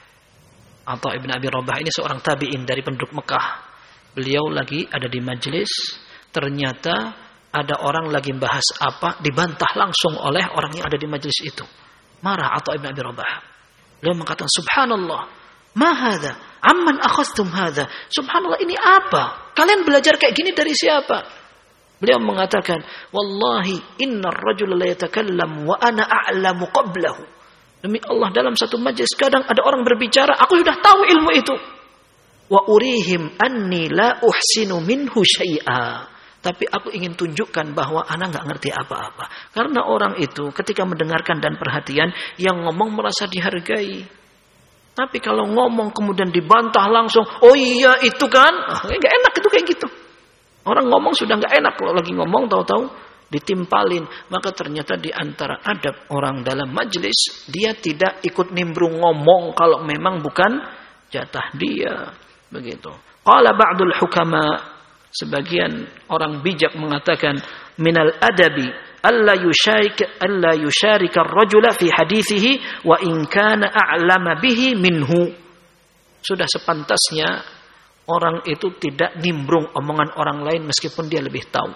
Atha ibn Abi Rabah ini seorang tabi'in dari penduduk Mekah. Beliau lagi ada di majelis, ternyata ada orang lagi bahas apa, dibantah langsung oleh orang yang ada di majelis itu. Marah Atha ibn Abi Rabah. Beliau mengatakan, subhanallah, ma hadha? Amman akhadtum hadha? Subhanallah, ini apa? Kalian belajar kayak gini dari siapa? Beliau mengatakan, wallahi innar rajula la yatakallam wa ana a'lamu qablahu. Demi Allah, dalam satu majlis kadang ada orang berbicara, aku sudah tahu ilmu itu. Wa urihim anni la uhsinu minhu syai'a. Tapi aku ingin tunjukkan bahwa anak nggak ngerti apa-apa. Karena orang itu ketika mendengarkan dan perhatian, yang ngomong merasa dihargai. Tapi kalau ngomong kemudian dibantah langsung, oh iya itu kan, nggak enak itu kayak gitu. Orang ngomong sudah nggak enak, kalau lagi ngomong tahu-tahu ditimpalin. Maka ternyata di antara adab orang dalam majelis, dia tidak ikut nimbrung ngomong kalau memang bukan jatah dia. Begitu. Qala ba'dul hukama, sebagian orang bijak mengatakan, minal adabi alla yusharik alla yusharika ar-rajula fi hadithihi wa in kana a'lama bihi minhu. Sudah sepantasnya orang itu tidak nimbrung omongan orang lain meskipun dia lebih tahu.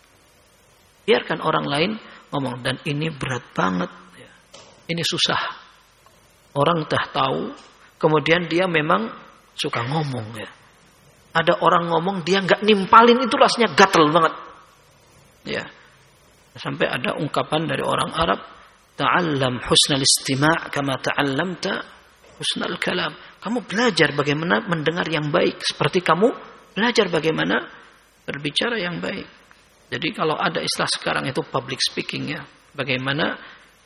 Biarkan orang lain ngomong, dan ini berat banget. Ini susah. Orang dah tahu, kemudian dia memang suka ngomong ya. Ada orang ngomong dia nggak nimpalin, itu rasanya gatel banget. Ya. Sampai ada ungkapan dari orang Arab, ta'allam husnal istima' kama ta'allamta husnal kalam. Kamu belajar bagaimana mendengar yang baik seperti kamu belajar bagaimana berbicara yang baik. Jadi kalau ada istilah sekarang itu public speaking ya, bagaimana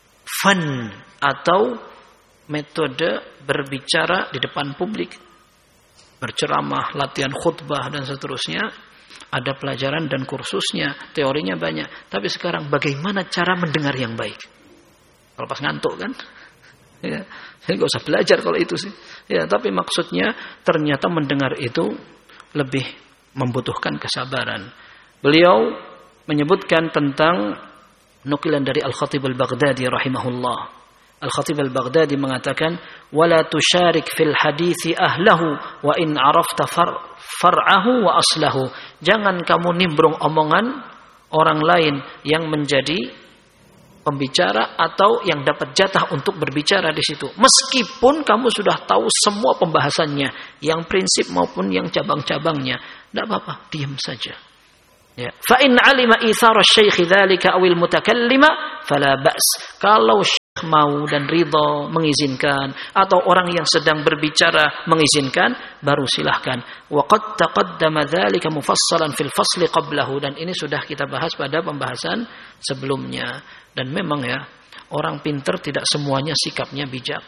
fun atau metode berbicara di depan publik, berceramah, latihan khutbah dan seterusnya. Ada pelajaran dan kursusnya, teorinya banyak. Tapi sekarang bagaimana cara mendengar yang baik? Kalau pas ngantuk kan, ya, saya nggak usah belajar kalau itu sih. Ya, tapi maksudnya ternyata mendengar itu lebih membutuhkan kesabaran. Beliau menyebutkan tentang nukilan dari Al-Khatib Al-Baghdadi rahimahullah. Al-Khatib Al-Baghdadi mengatakan, wala tusyarik fil hadithi ahlahu wa in arafta far far'ahu wa aslahu. Jangan kamu nimbrung omongan orang lain yang menjadi pembicara atau yang dapat jatah untuk berbicara di situ. Meskipun kamu sudah tahu semua pembahasannya, yang prinsip maupun yang cabang-cabangnya, tidak apa-apa, diam saja. Ya. Fa in 'alima ithara asy-syaikh dzalika awil mutakallima fala ba's. Kalau syekh mau dan ridha mengizinkan, atau orang yang sedang berbicara mengizinkan, baru silahkan. Wa qad taqaddama dzalika mufassalan fil fasli qablahu, dan ini sudah kita bahas pada pembahasan sebelumnya. Dan memang ya, orang pintar tidak semuanya sikapnya bijak.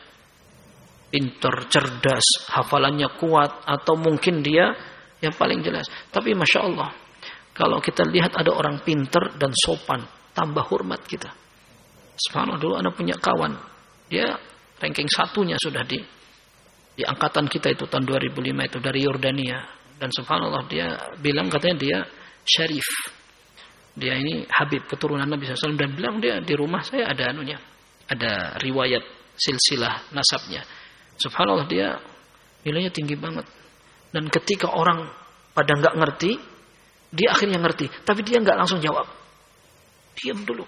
Pintar, cerdas, hafalannya kuat, atau mungkin dia yang paling jelas. Tapi Masya Allah, kalau kita lihat ada orang pintar dan sopan, tambah hormat kita. Subhanallah, dulu anak punya kawan, dia ranking satunya sudah di di angkatan kita itu tahun dua ribu lima itu, dari Yordania. Dan subhanallah, dia bilang katanya dia syarif. Dia ini Habib, keturunan Nabi shallallahu alaihi wasallam, dan bilang dia di rumah saya ada anunya, ada riwayat silsilah nasabnya. Subhanallah, dia nilainya tinggi banget. Dan ketika orang pada nggak ngerti, dia akhirnya ngerti, tapi dia nggak langsung jawab. Diam dulu.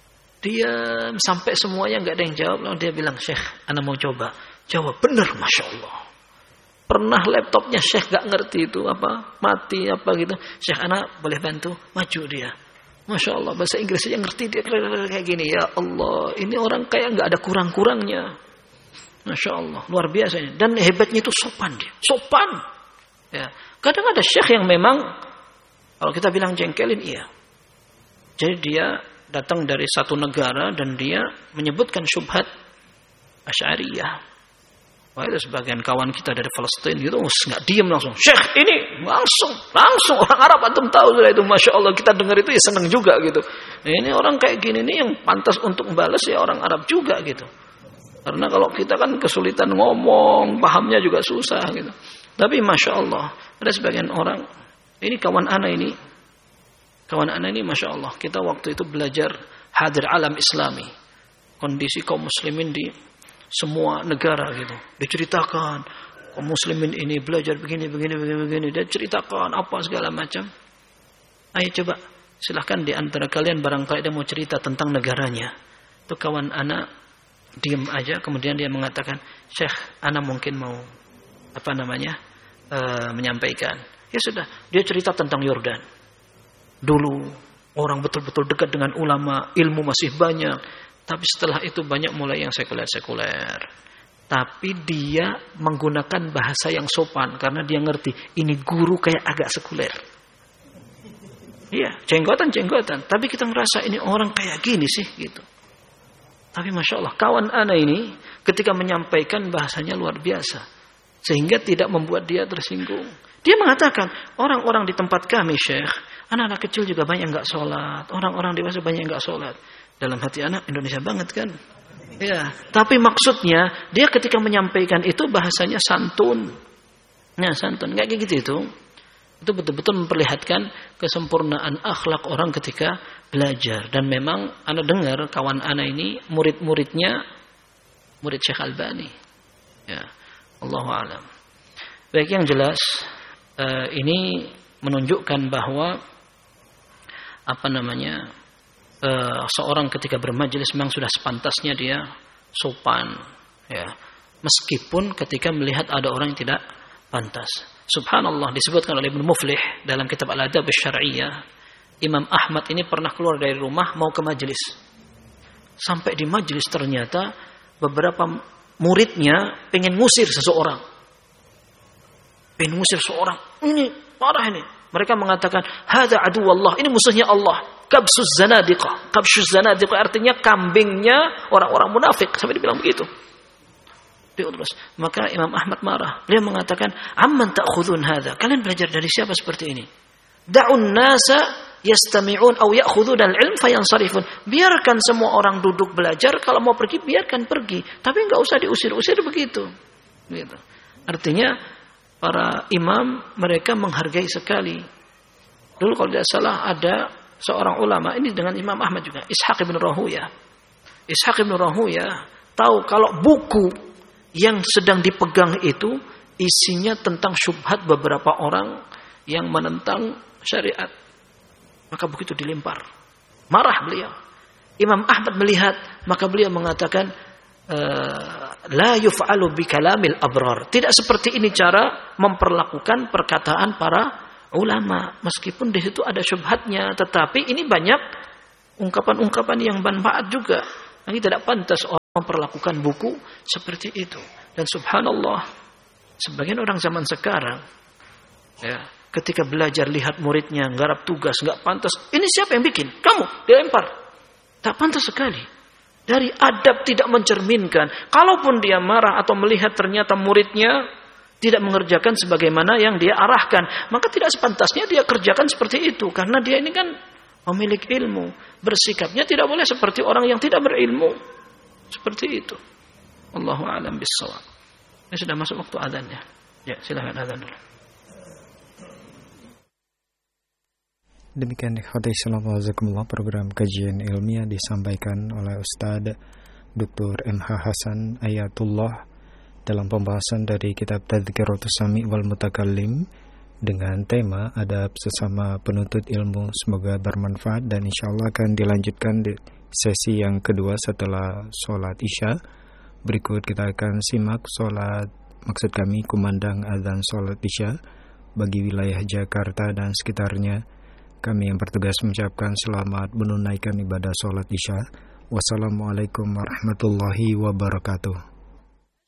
Diam sampai semuanya nggak ada yang jawab. Lalu dia bilang, Syekh, ana mau coba. Jawab, benar, Masya Allah. Pernah laptopnya Syekh nggak ngerti itu apa, mati apa gitu. Syekh, ana boleh bantu? Maju dia. Masya Allah, bahasa Inggris aja ngerti dia kayak gini. Ya Allah, ini orang kayak nggak ada kurang-kurangnya. Masya Allah, luar biasa. Dan hebatnya itu sopan dia, sopan. Ya, kadang ada syekh yang memang kalau kita bilang jengkelin, iya. Jadi dia datang dari satu negara dan dia menyebutkan syubhat Asy'ariyah. Wah, itu sebagian kawan kita dari Palestina gitu nggak diem langsung. Syekh ini langsung, langsung orang Arab antum tahu sudah itu, masya Allah kita dengar itu ya seneng juga gitu. Nah, ini orang kayak gini nih yang pantas untuk membalas ya orang Arab juga gitu. Karena kalau kita kan kesulitan ngomong, pahamnya juga susah gitu. Tapi masya Allah ada sebagian orang, ini kawan ana ini, kawan ana ini masya Allah kita waktu itu belajar hadir alam Islami, kondisi kaum muslimin di semua negara gitu. Diceritakan kaum muslimin ini belajar begini begini begini begini. Dia ceritakan apa segala macam. Ayo coba silahkan di antara kalian barangkali dia mau cerita tentang negaranya. Itu kawan anak diam aja, kemudian dia mengatakan, Syekh, ana mungkin mau apa namanya uh, menyampaikan. Ya sudah, dia cerita tentang Yordan. Dulu orang betul-betul dekat dengan ulama, ilmu masih banyak. Tapi setelah itu banyak mulai yang sekuler-sekuler. Tapi dia menggunakan bahasa yang sopan. Karena dia ngerti, ini guru kayak agak sekuler. Iya, jenggotan-jenggotan. Tapi kita merasa ini orang kayak gini sih gitu. Tapi Masya Allah, kawan ana ini ketika menyampaikan bahasanya luar biasa. Sehingga tidak membuat dia tersinggung. Dia mengatakan, orang-orang di tempat kami Syekh, anak-anak kecil juga banyak yang gak sholat. Orang-orang dewasa banyak yang gak sholat. Dalam hati anak Indonesia banget kan? Ya, tapi maksudnya dia ketika menyampaikan itu bahasanya santun. Nah, santun kayak gitu itu. Itu betul-betul memperlihatkan kesempurnaan akhlak orang ketika belajar. Dan memang ana dengar kawan ana ini murid-muridnya murid Syekh Albani. Ya, Allahu a'lam. Baik, yang jelas uh, ini menunjukkan bahwa apa namanya? Uh, seorang ketika bermajelis memang sudah sepantasnya dia sopan, ya, meskipun ketika melihat ada orang yang tidak pantas. Subhanallah, disebutkan oleh Ibnu Muflih dalam kitab Al-Adab Asy-Syar'iyyah, Imam Ahmad ini pernah keluar dari rumah mau ke majelis. Sampai di majelis ternyata beberapa muridnya pengen ngusir seseorang, pengen ngusir seorang. Ini parah ini. Mereka mengatakan, hadza aduwallah, ini musuhnya Allah. Kabsus zanadiqah. Kabsus zanadiqah artinya kambingnya orang-orang munafik. Sampai dibilang begitu. Diurus. Maka Imam Ahmad marah. Dia mengatakan, amman ta'khudun hadza? Kalian belajar dari siapa seperti ini? Da'un nasa yastami'un aw ya'khudun al-ilm fayansarifun. Biarkan semua orang duduk belajar, kalau mau pergi biarkan pergi. Tapi enggak usah diusir-usir begitu. Gitu. Artinya para imam mereka menghargai sekali. Dulu kalau tidak salah ada seorang ulama, ini dengan Imam Ahmad juga, Ishaq ibn Rahuyah. Ishaq ibn Rahuyah tahu kalau buku yang sedang dipegang itu isinya tentang syubhat beberapa orang yang menentang syariat. Maka buku itu dilempar. Marah beliau. Imam Ahmad melihat, maka beliau mengatakan, la yuf'alu bi kalamil abrar. Tidak seperti ini cara memperlakukan perkataan para ulama, meskipun di situ ada syubhatnya, tetapi ini banyak ungkapan-ungkapan yang bermanfaat juga. Ini tidak pantas orang memperlakukan buku seperti itu. Dan subhanallah, sebagian orang zaman sekarang, ya, ketika belajar lihat muridnya nggarap tugas nggak pantas, ini siapa yang bikin? Kamu, dilempar. Tak pantas sekali. Dari adab tidak mencerminkan. Kalaupun dia marah atau melihat ternyata muridnya tidak mengerjakan sebagaimana yang dia arahkan, maka tidak sepantasnya dia kerjakan seperti itu. Karena dia ini kan pemilik ilmu. Bersikapnya tidak boleh seperti orang yang tidak berilmu. Seperti itu. Allahu a'lam bis-shawab. Ini sudah masuk waktu adzannya. Ya, silakan adzan dulu. Demikian ikhwati Assalamualaikum, program kajian ilmiah disampaikan oleh Ustaz Doktor M H Hasan Ayatullah dalam pembahasan dari kitab Tadhkiratus Sami' wal Mutakallim dengan tema adab sesama penuntut ilmu. Semoga bermanfaat dan insyaallah akan dilanjutkan di sesi yang kedua setelah sholat isya. Berikut kita akan simak sholat, maksud kami kumandang azan sholat isya bagi wilayah Jakarta dan sekitarnya Kami yang bertugas mengucapkan selamat menunaikan ibadah sholat isya. Wassalamualaikum warahmatullahi wabarakatuh.